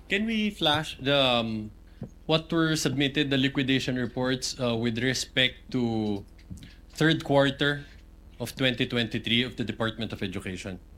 Can we flash the what were submitted, the liquidation reports with respect to third quarter of 2023 of the Department of Education?